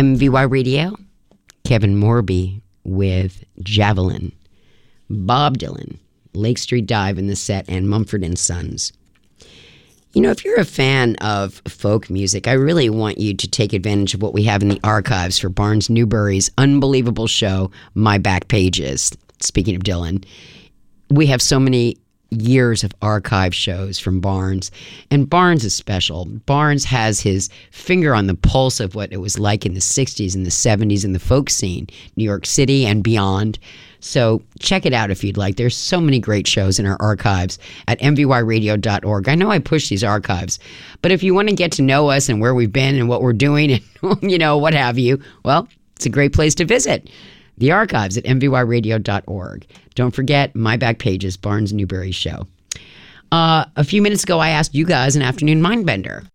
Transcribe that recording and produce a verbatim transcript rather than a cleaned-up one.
M V Y Radio, Kevin Morby with Javelin. Bob Dylan, Lake Street Dive in the set, and Mumford and Sons. You know, if you're a fan of folk music, I really want you to take advantage of what we have in the archives for Barnes Newberry's unbelievable show, My Back Pages. Speaking of Dylan, we have so many years of archive shows from Barnes, and Barnes is special. Barnes has his finger on the pulse of what it was like in the sixties and the seventies in the folk scene, New York City and beyond. So check it out if you'd like. There's so many great shows in our archives at m v y radio dot org. I know I push these archives, but if you want to get to know us and where we've been and what we're doing and, you know, what have you, well, it's a great place to visit. The archives at m v y radio dot org. Don't forget, My Back Pages, Barnes Newberry Show. Uh, a few minutes ago, I asked you guys an afternoon mind bender.